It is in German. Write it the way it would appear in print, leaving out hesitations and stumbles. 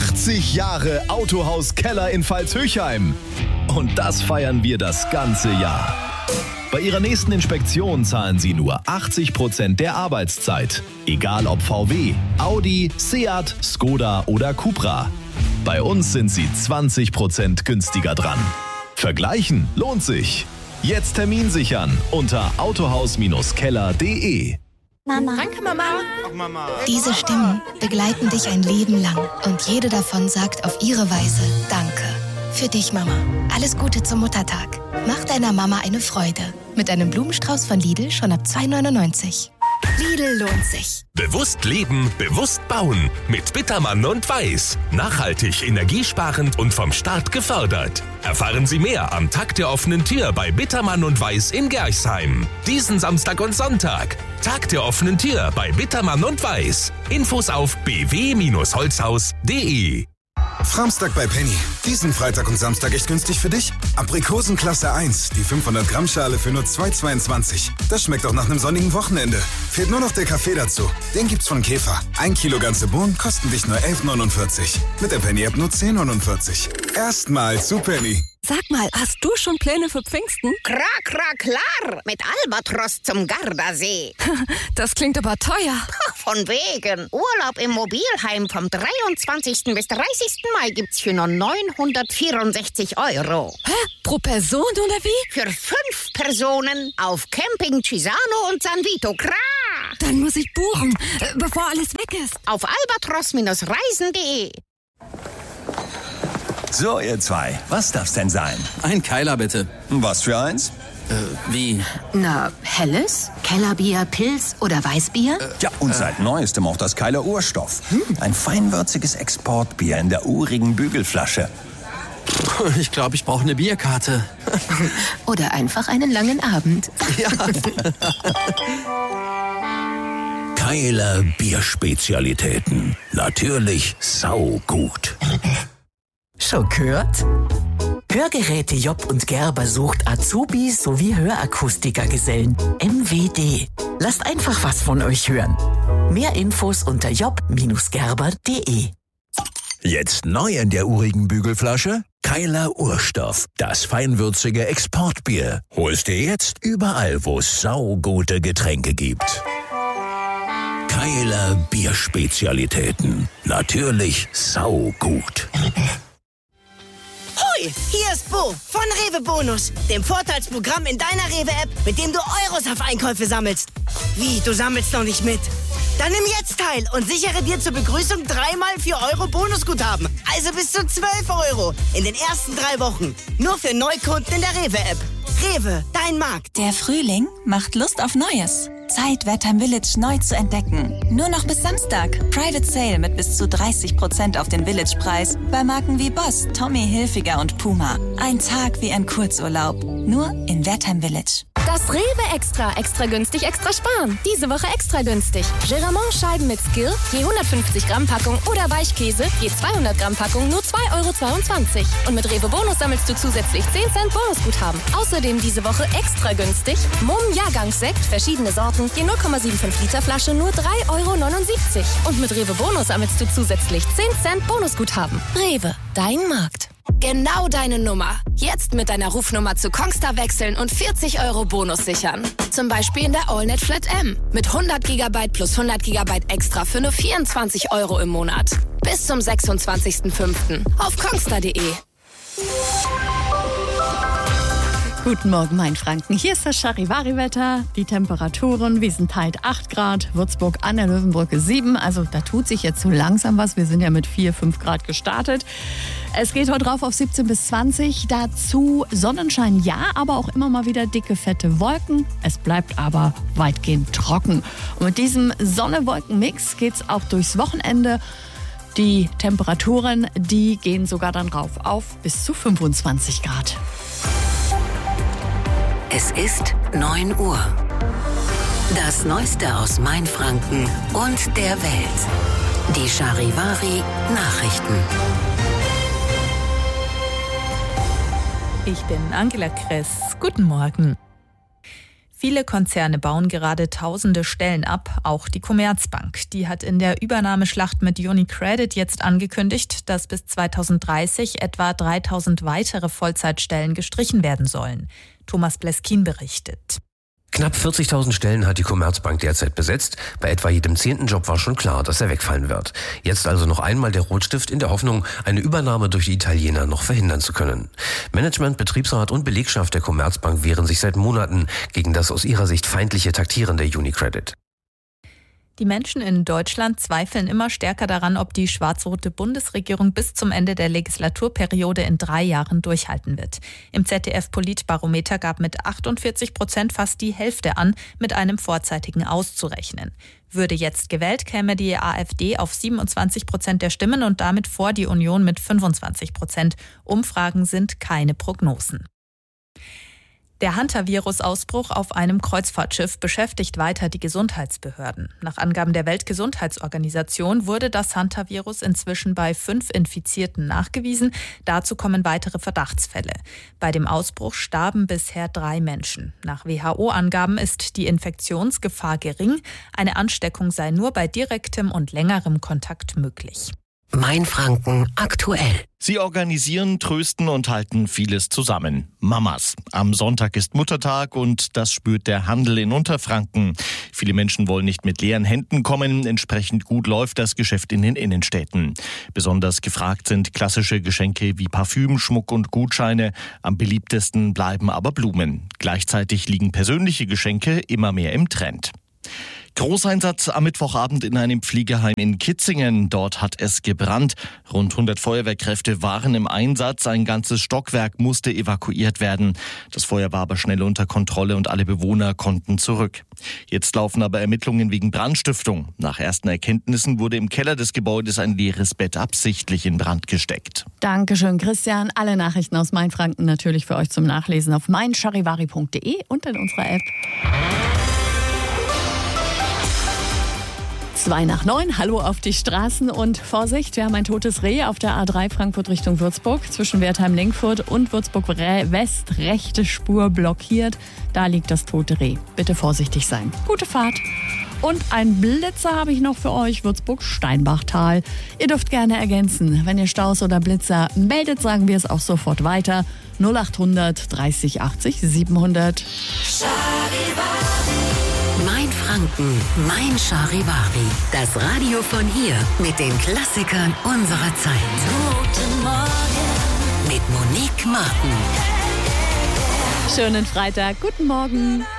80 Jahre Autohaus Keller in Pfalz-Höchheim. Und das feiern wir das ganze Jahr. Bei Ihrer nächsten Inspektion zahlen Sie nur 80% der Arbeitszeit. Egal ob VW, Audi, Seat, Skoda oder Cupra. Bei uns sind Sie 20% günstiger dran. Vergleichen lohnt sich. Jetzt Termin sichern unter autohaus-keller.de. Mama. Danke, Mama. Ach, Mama. Diese Stimmen begleiten dich ein Leben lang und jede davon sagt auf ihre Weise Danke. Für dich, Mama. Alles Gute zum Muttertag. Mach deiner Mama eine Freude. Mit einem Blumenstrauß von Lidl schon ab 2,99 €. Lidl lohnt sich. Bewusst leben, bewusst bauen. Mit Bittermann und Weiß. Nachhaltig, energiesparend und vom Staat gefördert. Erfahren Sie mehr am Tag der offenen Tür bei Bittermann und Weiß in Gerchsheim. Diesen Samstag und Sonntag. Tag der offenen Tür bei Bittermann und Weiß. Infos auf bw-holzhaus.de. Framstag bei Penny. Diesen Freitag und Samstag echt günstig für dich? Aprikosen Klasse 1, die 500 Gramm Schale für nur 2,22. Das schmeckt auch nach einem sonnigen Wochenende. Fehlt nur noch der Kaffee dazu. Den gibt's von Käfer. 1 Kilo ganze Bohnen kosten dich nur 11,49. Mit der Penny-App nur 10,49. Erstmal zu Penny. Sag mal, hast du schon Pläne für Pfingsten? Klar, mit Albatros zum Gardasee. Das klingt aber teuer. Von wegen. Urlaub im Mobilheim vom 23. bis 30. Mai gibt's für nur 964 €. Hä? Pro Person oder wie? Für 5 Personen auf Camping Cisano und San Vito. Dann muss ich buchen, bevor alles weg ist. Auf albatros-reisen.de. So, ihr zwei, was darf's denn sein? Ein Keiler, bitte. Was für eins? Wie? Na, helles? Kellerbier, Pils oder Weißbier? Ja, und seit Neuestem auch das Keiler Urstoff. Ein feinwürziges Exportbier in der urigen Bügelflasche. Ich glaube, ich brauche eine Bierkarte. Oder einfach einen langen Abend. Ja. Keiler Bierspezialitäten. Natürlich saugut. Schon gehört? Hörgeräte Job und Gerber sucht Azubis sowie Hörakustikergesellen. MWD. Lasst einfach was von euch hören. Mehr Infos unter job-gerber.de. Jetzt neu in der urigen Bügelflasche? Keiler Urstoff. Das feinwürzige Exportbier. Holst dir jetzt überall, wo es saugute Getränke gibt. Keiler Bierspezialitäten. Natürlich saugut. Hoi, hier ist Bo von Rewe Bonus, dem Vorteilsprogramm in deiner Rewe-App, mit dem du Euros auf Einkäufe sammelst. Wie, du sammelst noch nicht mit? Dann nimm jetzt teil und sichere dir zur Begrüßung 3x 4 € Bonusguthaben. Also bis zu 12 € in den ersten 3 Wochen. Nur für Neukunden in der Rewe-App. Rewe, dein Markt. Der Frühling macht Lust auf Neues. Zeit, Wertheim Village neu zu entdecken. Nur noch bis Samstag. Private Sale mit bis zu 30% auf den Village-Preis bei Marken wie Boss, Tommy Hilfiger und Puma. Ein Tag wie ein Kurzurlaub. Nur in Wertheim Village. Das Rewe Extra günstig, extra sparen. Diese Woche extra günstig. Geramont-Scheiben mit Skill, je 150 Gramm Packung oder Weichkäse, je 200 Gramm Packung, nur 2,22 €. Und mit Rewe Bonus sammelst du zusätzlich 10 Cent Bonusguthaben. Außerdem diese Woche extra günstig. Mumm Jahrgangssekt, verschiedene Sorten, je 0,75 Liter Flasche, nur 3,79 €. Und mit Rewe Bonus sammelst du zusätzlich 10 Cent Bonusguthaben. Rewe, dein Markt. Genau deine Nummer. Jetzt mit deiner Rufnummer zu Kongstar wechseln und 40 € Bonus sichern. Zum Beispiel in der AllNet Flat M. Mit 100 GB plus 100 GB extra für nur 24 € im Monat. Bis zum 26.05. auf kongstar.de. Guten Morgen, Mainfranken. Hier ist das Charivari-Wetter. Die Temperaturen: Wiesenthal 8 Grad, Würzburg an der Löwenbrücke 7. Also da tut sich jetzt so langsam was. Wir sind ja mit 4, 5 Grad gestartet. Es geht heute rauf auf 17 bis 20. Dazu Sonnenschein, ja, aber auch immer mal wieder dicke, fette Wolken. Es bleibt aber weitgehend trocken. Und mit diesem Sonne-Wolken-Mix geht's auch durchs Wochenende. Die Temperaturen, die gehen sogar dann rauf auf bis zu 25 Grad. Es ist 9 Uhr. Das Neueste aus Mainfranken und der Welt. Die Charivari Nachrichten. Ich bin Angela Kress. Guten Morgen. Viele Konzerne bauen gerade tausende Stellen ab, auch die Commerzbank. Die hat in der Übernahmeschlacht mit UniCredit jetzt angekündigt, dass bis 2030 etwa 3000 weitere Vollzeitstellen gestrichen werden sollen. Thomas Bleskin berichtet. Knapp 40.000 Stellen hat die Commerzbank derzeit besetzt. Bei etwa jedem 10. Job war schon klar, dass er wegfallen wird. Jetzt also noch einmal der Rotstift in der Hoffnung, eine Übernahme durch die Italiener noch verhindern zu können. Management, Betriebsrat und Belegschaft der Commerzbank wehren sich seit Monaten gegen das aus ihrer Sicht feindliche Taktieren der UniCredit. Die Menschen in Deutschland zweifeln immer stärker daran, ob die schwarz-rote Bundesregierung bis zum Ende der Legislaturperiode in 3 Jahren durchhalten wird. Im ZDF-Politbarometer gab mit 48% fast die Hälfte an, mit einem vorzeitigen Aus zu rechnen. Würde jetzt gewählt, käme die AfD auf 27% der Stimmen und damit vor die Union mit 25%. Umfragen sind keine Prognosen. Der Hantavirus-Ausbruch auf einem Kreuzfahrtschiff beschäftigt weiter die Gesundheitsbehörden. Nach Angaben der Weltgesundheitsorganisation wurde das Hantavirus inzwischen bei 5 Infizierten nachgewiesen. Dazu kommen weitere Verdachtsfälle. Bei dem Ausbruch starben bisher 3 Menschen. Nach WHO-Angaben ist die Infektionsgefahr gering. Eine Ansteckung sei nur bei direktem und längerem Kontakt möglich. Mein Franken aktuell. Sie organisieren, trösten und halten vieles zusammen. Mamas. Am Sonntag ist Muttertag und das spürt der Handel in Unterfranken. Viele Menschen wollen nicht mit leeren Händen kommen. Entsprechend gut läuft das Geschäft in den Innenstädten. Besonders gefragt sind klassische Geschenke wie Parfüm, Schmuck und Gutscheine. Am beliebtesten bleiben aber Blumen. Gleichzeitig liegen persönliche Geschenke immer mehr im Trend. Großeinsatz am Mittwochabend in einem Pflegeheim in Kitzingen. Dort hat es gebrannt. Rund 100 Feuerwehrkräfte waren im Einsatz. Ein ganzes Stockwerk musste evakuiert werden. Das Feuer war aber schnell unter Kontrolle und alle Bewohner konnten zurück. Jetzt laufen aber Ermittlungen wegen Brandstiftung. Nach ersten Erkenntnissen wurde im Keller des Gebäudes ein leeres Bett absichtlich in Brand gesteckt. Dankeschön, Christian. Alle Nachrichten aus Mainfranken natürlich für euch zum Nachlesen auf meincharivari.de und in unserer App. 8:02. Hallo auf die Straßen und Vorsicht, wir haben ein totes Reh auf der A3 Frankfurt Richtung Würzburg. Zwischen Wertheim-Lingfurt und Würzburg-West rechte Spur blockiert. Da liegt das tote Reh. Bitte vorsichtig sein. Gute Fahrt. Und ein Blitzer habe ich noch für euch, Würzburg-Steinbachtal. Ihr dürft gerne ergänzen. Wenn ihr Staus oder Blitzer meldet, sagen wir es auch sofort weiter. 0800 30 80 700. Mein Franken, mein Charivari. Das Radio von hier mit den Klassikern unserer Zeit. Guten Morgen mit Monique Martin. Schönen Freitag, guten Morgen.